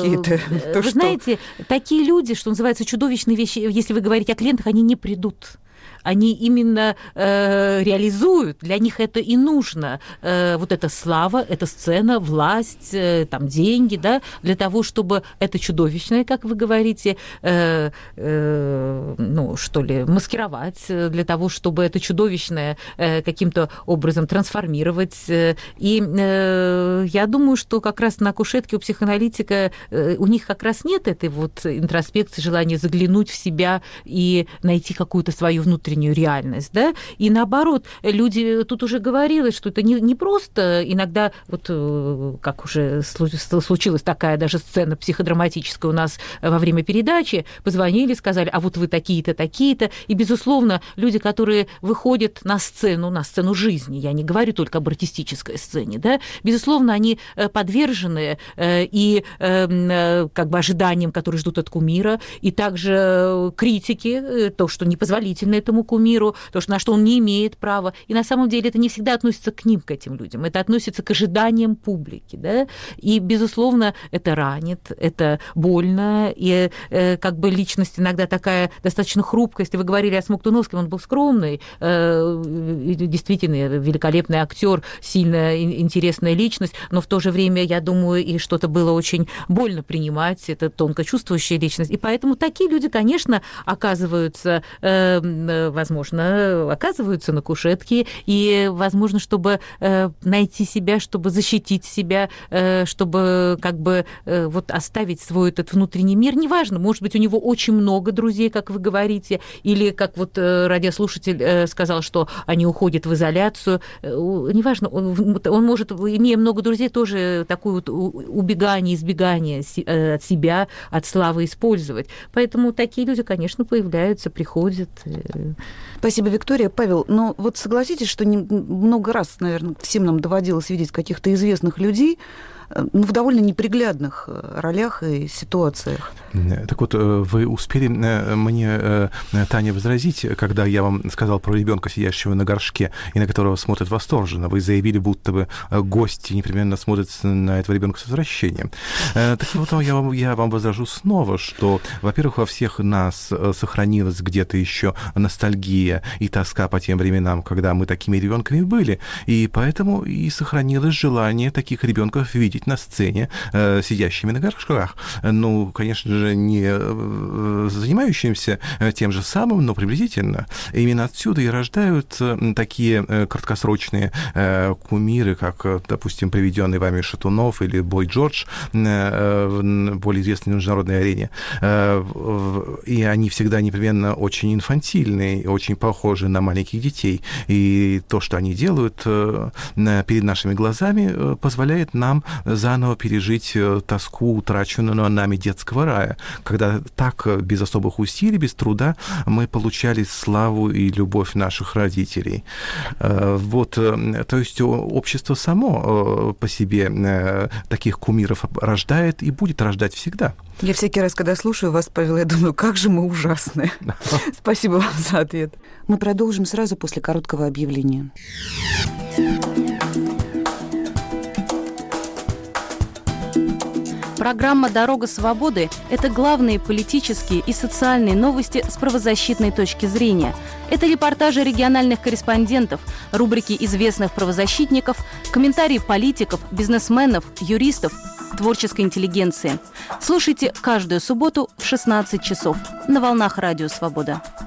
какие-то. Вы знаете, такие люди, что называется, чудовищные вещи, если вы говорите о клиентах, они не придут. Они именно реализуют, для них это и нужно. Вот эта слава, эта сцена, власть, там, деньги, да, для того, чтобы это чудовищное, как вы говорите, маскировать, для того, чтобы это чудовищное каким-то образом трансформировать. И я думаю, что как раз на кушетке у психоаналитика у них как раз нет этой вот интроспекции, желания заглянуть в себя и найти какую-то свою внутреннюю реальность, да, и наоборот, люди, тут уже говорилось, что это не просто иногда, вот как уже случилась такая даже сцена психодраматическая у нас во время передачи, позвонили, сказали, а вот вы такие-то, такие-то, и, безусловно, люди, которые выходят на сцену жизни, я не говорю только об артистической сцене, да, безусловно, они подвержены и как бы ожиданиям, которые ждут от кумира, и также критике, то, что непозволительно этому кумиру, то, на что он не имеет права. И на самом деле это не всегда относится к ним, к этим людям. Это относится к ожиданиям публики. Да? И, безусловно, это ранит, это больно. И как бы личность иногда такая достаточно хрупкая. Если вы говорили о Смоктуновском, он был скромный, действительно великолепный актер, сильно интересная личность, но в то же время, я думаю, и что-то было очень больно принимать, это тонко чувствующая личность. И поэтому такие люди, конечно, оказываются на кушетке, и, возможно, чтобы найти себя, чтобы защитить себя, чтобы как бы вот оставить свой этот внутренний мир. Неважно, может быть, у него очень много друзей, как вы говорите, или, как вот радиослушатель сказал, что они уходят в изоляцию. Неважно, он может, имея много друзей, тоже такое вот убегание, избегание от себя, от славы использовать. Поэтому такие люди, конечно, появляются, приходят. Спасибо, Виктория. Павел, но вот согласитесь, что много раз, наверное, всем нам доводилось видеть каких-то известных людей, в довольно неприглядных ролях и ситуациях. Так вот, вы успели мне, Таня, возразить, когда я вам сказал про ребенка, сидящего на горшке, и на которого смотрят восторженно. Вы заявили, будто бы гости непременно смотрят на этого ребенка с возвращением. Так вот, я вам возражу снова, что, во-первых, во всех нас сохранилась где-то еще ностальгия и тоска по тем временам, когда мы такими ребенками были, и поэтому и сохранилось желание таких ребенков видеть на сцене, сидящими на горшках. Ну, конечно же, не занимающимся тем же самым, но приблизительно. Именно отсюда и рождаются такие краткосрочные кумиры, как, допустим, приведенный вами Шатунов или Бой Джордж, более известный на международной арене. И они всегда непременно очень инфантильные, очень похожи на маленьких детей. И то, что они делают перед нашими глазами, позволяет нам заново пережить тоску, утраченную нами детского рая, когда так, без особых усилий, без труда, мы получали славу и любовь наших родителей. Вот, то есть общество само по себе таких кумиров рождает и будет рождать всегда. Я всякий раз, когда слушаю вас, Павел, я думаю, как же мы ужасны. Спасибо вам за ответ. Мы продолжим сразу после короткого объявления. Программа «Дорога свободы» – это главные политические и социальные новости с правозащитной точки зрения. Это репортажи региональных корреспондентов, рубрики известных правозащитников, комментарии политиков, бизнесменов, юристов, творческой интеллигенции. Слушайте каждую субботу в 16 часов на волнах Радио Свобода.